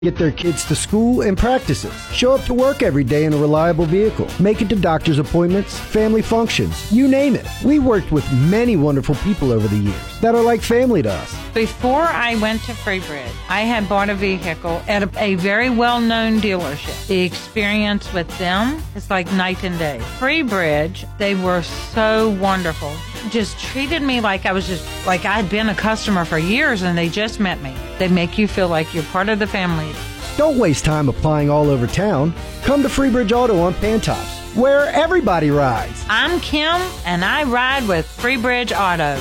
Get their kids to school and practices. Show up to work every day in a reliable vehicle. Make it to doctor's appointments, family functions, you name it. We worked with many wonderful people over the years that are like family to us. Before I went to Freebridge, I had bought a vehicle at a very well-known dealership. The experience with them is like night and day. Freebridge, they were so wonderful. Just treated me like I was like I'd been a customer for years and they just met me. They make you feel like you're part of the family. Don't waste time applying all over town. Come to Freebridge Auto on Pantops, where everybody rides. I'm Kim, and I ride with Freebridge Auto.